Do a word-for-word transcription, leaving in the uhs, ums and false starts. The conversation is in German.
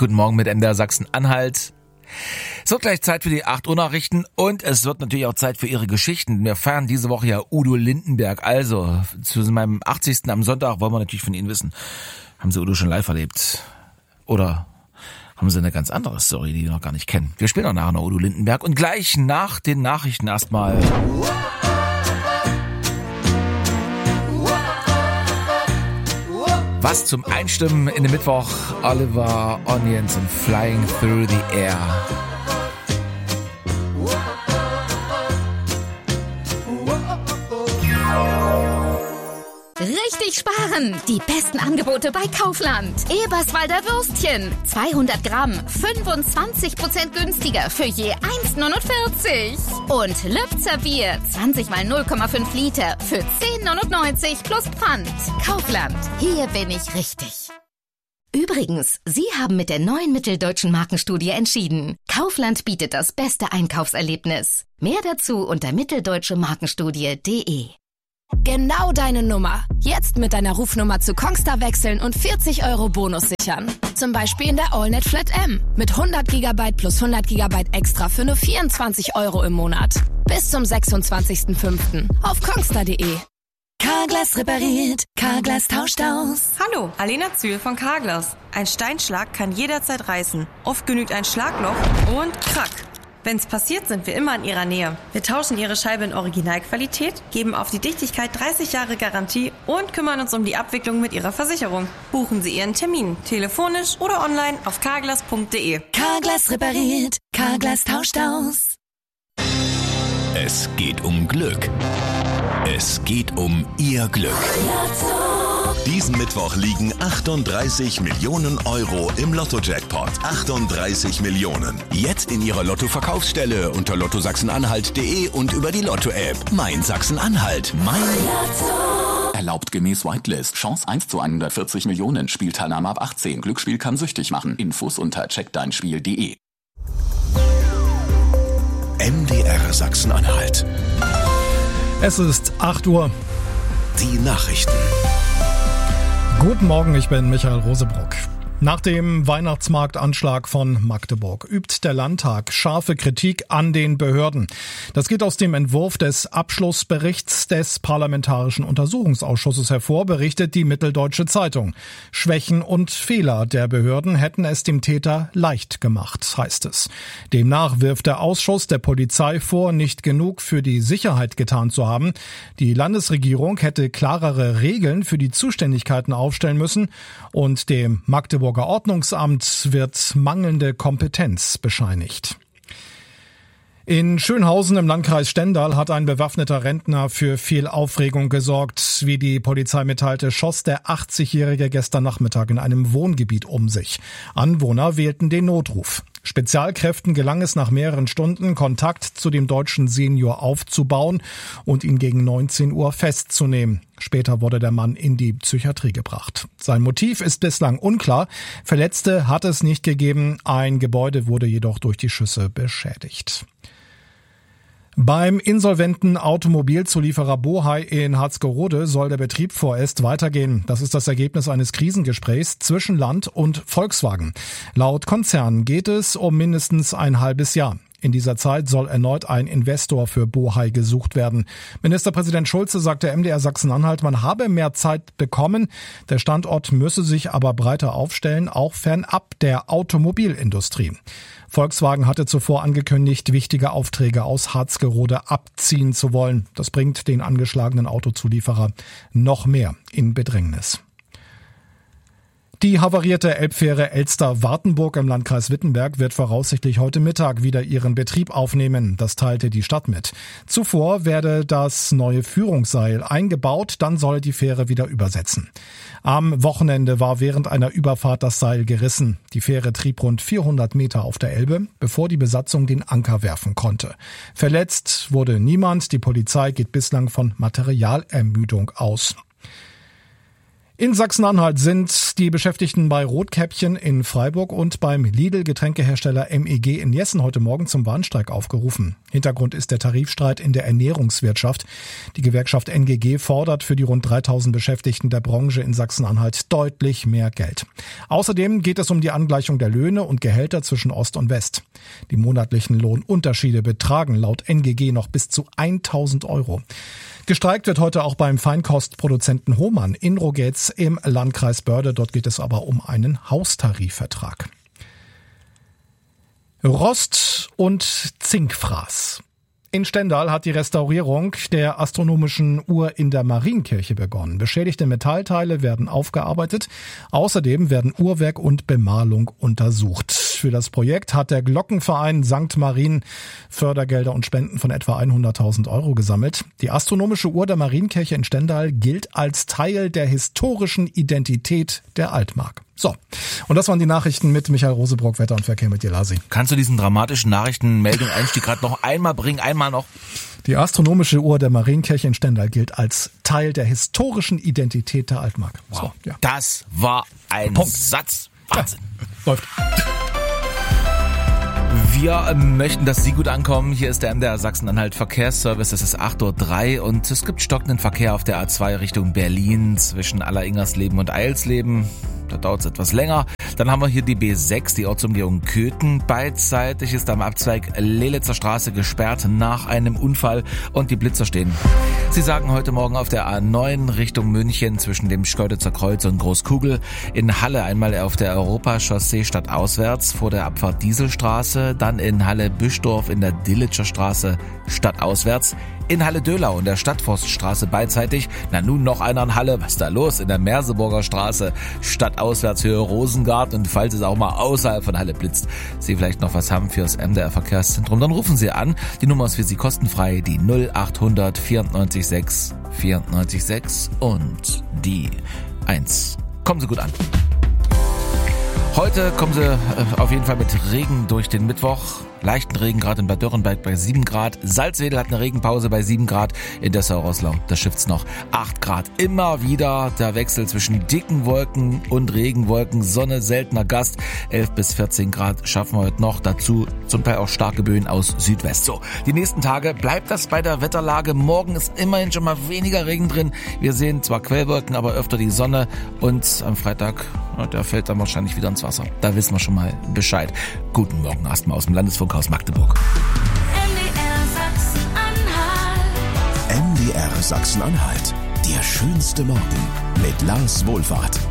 Guten Morgen mit M D R Sachsen-Anhalt. Es wird gleich Zeit für die acht Uhr Nachrichten und es wird natürlich auch Zeit für Ihre Geschichten. Wir feiern diese Woche ja Udo Lindenberg. Also, zu meinem achtzigsten am Sonntag wollen wir natürlich von Ihnen wissen. Haben Sie Udo schon live erlebt? Oder haben Sie eine ganz andere Story, die Sie noch gar nicht kennen? Wir spielen auch nachher noch Udo Lindenberg und gleich nach den Nachrichten erstmal... Was zum Einstimmen in den Mittwoch, Oliver Onions und Flying Through the Air. Richtig sparen! Die besten Angebote bei Kaufland. Eberswalder Würstchen. zweihundert Gramm, fünfundzwanzig Prozent günstiger für je eins neunundvierzig. Und Lübzer Bier, zwanzig mal null Komma fünf Liter für zehn neunundneunzig plus Pfand. Kaufland, hier bin ich richtig. Übrigens, Sie haben mit der neuen Mitteldeutschen Markenstudie entschieden. Kaufland bietet das beste Einkaufserlebnis. Mehr dazu unter mitteldeutsche markenstudie punkt de. Genau deine Nummer. Jetzt mit deiner Rufnummer zu Kongstar wechseln und vierzig Euro Bonus sichern. Zum Beispiel in der AllNet Flat M. Mit hundert Gigabyte plus hundert Gigabyte extra für nur vierundzwanzig Euro im Monat. Bis zum sechsundzwanzigsten fünften auf kongstar punkt de. Carglass repariert, Carglass tauscht aus. Hallo, Alena Zühl von Carglass. Ein Steinschlag kann jederzeit reißen. Oft genügt ein Schlagloch und krack. Wenn's passiert, sind wir immer in Ihrer Nähe. Wir tauschen Ihre Scheibe in Originalqualität, geben auf die Dichtigkeit dreißig Jahre Garantie und kümmern uns um die Abwicklung mit Ihrer Versicherung. Buchen Sie Ihren Termin, telefonisch oder online auf carglass punkt de. Carglass repariert, Carglass tauscht aus. Es geht um Glück. Es geht um Ihr Glück. Diesen Mittwoch liegen achtunddreißig Millionen Euro im Lotto-Jackpot. achtunddreißig Millionen. Jetzt in Ihrer Lotto-Verkaufsstelle unter lotto sachsen-anhalt punkt de und über die Lotto-App. Mein Sachsen-Anhalt. Mein Lotto. Erlaubt gemäß Whitelist. Chance eins zu hundertvierzig Millionen. Spielteilnahme ab achtzehn. Glücksspiel kann süchtig machen. Infos unter check dein spiel punkt de. M D R Sachsen-Anhalt. Es ist acht Uhr. Die Nachrichten. Guten Morgen, ich bin Michael Rosebrock. Nach dem Weihnachtsmarktanschlag von Magdeburg übt der Landtag scharfe Kritik an den Behörden. Das geht aus dem Entwurf des Abschlussberichts des Parlamentarischen Untersuchungsausschusses hervor, berichtet die Mitteldeutsche Zeitung. Schwächen und Fehler der Behörden hätten es dem Täter leicht gemacht, heißt es. Demnach wirft der Ausschuss der Polizei vor, nicht genug für die Sicherheit getan zu haben. Die Landesregierung hätte klarere Regeln für die Zuständigkeiten aufstellen müssen und dem Magdeburger Ordnungsamt wird mangelnde Kompetenz bescheinigt. In Schönhausen im Landkreis Stendal hat ein bewaffneter Rentner für viel Aufregung gesorgt. Wie die Polizei mitteilte, schoss der achtzigjährige gestern Nachmittag in einem Wohngebiet um sich. Anwohner wählten den Notruf. Spezialkräften gelang es nach mehreren Stunden, Kontakt zu dem deutschen Senior aufzubauen und ihn gegen neunzehn Uhr festzunehmen. Später wurde der Mann in die Psychiatrie gebracht. Sein Motiv ist bislang unklar. Verletzte hat es nicht gegeben. Ein Gebäude wurde jedoch durch die Schüsse beschädigt. Beim insolventen Automobilzulieferer Bohai in Harzgerode soll der Betrieb vorerst weitergehen. Das ist das Ergebnis eines Krisengesprächs zwischen Land und Volkswagen. Laut Konzern geht es um mindestens ein halbes Jahr. In dieser Zeit soll erneut ein Investor für Bohai gesucht werden. Ministerpräsident Schulze sagte M D R Sachsen-Anhalt, man habe mehr Zeit bekommen. Der Standort müsse sich aber breiter aufstellen, auch fernab der Automobilindustrie. Volkswagen hatte zuvor angekündigt, wichtige Aufträge aus Harzgerode abziehen zu wollen. Das bringt den angeschlagenen Autozulieferer noch mehr in Bedrängnis. Die havarierte Elbfähre Elster-Wartenburg im Landkreis Wittenberg wird voraussichtlich heute Mittag wieder ihren Betrieb aufnehmen. Das teilte die Stadt mit. Zuvor werde das neue Führungsseil eingebaut, dann soll die Fähre wieder übersetzen. Am Wochenende war während einer Überfahrt das Seil gerissen. Die Fähre trieb rund vierhundert Meter auf der Elbe, bevor die Besatzung den Anker werfen konnte. Verletzt wurde niemand. Die Polizei geht bislang von Materialermüdung aus. In Sachsen-Anhalt sind die Beschäftigten bei Rotkäppchen in Freiburg und beim Lidl-Getränkehersteller M E G in Jessen heute Morgen zum Warnstreik aufgerufen. Hintergrund ist der Tarifstreit in der Ernährungswirtschaft. Die Gewerkschaft N G G fordert für die rund dreitausend Beschäftigten der Branche in Sachsen-Anhalt deutlich mehr Geld. Außerdem geht es um die Angleichung der Löhne und Gehälter zwischen Ost und West. Die monatlichen Lohnunterschiede betragen laut N G G noch bis zu tausend Euro. Gestreikt wird heute auch beim Feinkostproduzenten Hohmann in Rogetz im Landkreis Börde. Dort geht es aber um einen Haustarifvertrag. Rost- und Zinkfraß. In Stendal hat die Restaurierung der astronomischen Uhr in der Marienkirche begonnen. Beschädigte Metallteile werden aufgearbeitet. Außerdem werden Uhrwerk und Bemalung untersucht. Für das Projekt hat der Glockenverein Sankt Marien Fördergelder und Spenden von etwa hunderttausend Euro gesammelt. Die astronomische Uhr der Marienkirche in Stendal gilt als Teil der historischen Identität der Altmark. So, und das waren die Nachrichten mit Michael Rosebrock, Wetter und Verkehr mit dir, Lasi. Kannst du diesen dramatischen Nachrichtenmeldung-Einstieg gerade noch einmal bringen? Einmal noch. Die astronomische Uhr der Marienkirche in Stendal gilt als Teil der historischen Identität der Altmark. Wow. So, ja. Das war ein Punkt. Satz. Wahnsinn. Ja, läuft. Wir möchten, dass Sie gut ankommen. Hier ist der M D R Sachsen-Anhalt Verkehrsservice. Es ist acht Uhr drei und es gibt stockenden Verkehr auf der A zwei Richtung Berlin zwischen Alleringers-Leben und Eilsleben. Da dauert es etwas länger. Dann haben wir hier die B sechs, die Ortsumgehung Köthen. Beidseitig ist am Abzweig Lelitzer Straße gesperrt nach einem Unfall und die Blitzer stehen. Sie sagen heute Morgen auf der A neun Richtung München zwischen dem Schkeuditzer Kreuz und Großkugel. In Halle einmal auf der Europachaussee stadtauswärts vor der Abfahrt Dieselstraße. Dann in Halle-Büschdorf in der Dillitscher Straße stadtauswärts. In Halle-Dölau in der Stadtforststraße beidseitig. Na nun noch einer in Halle. Was ist da los? In der Merseburger Straße stadtauswärts Höhe Rosengart. Und falls es auch mal außerhalb von Halle blitzt, Sie vielleicht noch was haben fürs M D R Verkehrszentrum, dann rufen Sie an. Die Nummer ist für Sie kostenfrei. Die null achthundert vierundneunzig sechs vierundneunzig sechs und die eins. Kommen Sie gut an. Heute kommen Sie äh, auf jeden Fall mit Regen durch den Mittwoch. Leichten Regen gerade in Bad Dürrenberg bei sieben Grad. Salzwedel hat eine Regenpause bei sieben Grad. In Dessau-Roßlau, da schifft's noch acht Grad. Immer wieder der Wechsel zwischen dicken Wolken und Regenwolken. Sonne, seltener Gast. elf bis vierzehn Grad schaffen wir heute noch. Dazu zum Teil auch starke Böen aus Südwest. So, die nächsten Tage bleibt das bei der Wetterlage. Morgen ist immerhin schon mal weniger Regen drin. Wir sehen zwar Quellwolken, aber öfter die Sonne. Und am Freitag, da fällt dann wahrscheinlich wieder ins Wasser. Da wissen wir schon mal Bescheid. Guten Morgen erstmal aus dem Landesfunk aus Magdeburg. M D R Sachsen-Anhalt. M D R Sachsen-Anhalt. Der schönste Morgen mit Lars Wohlfahrt.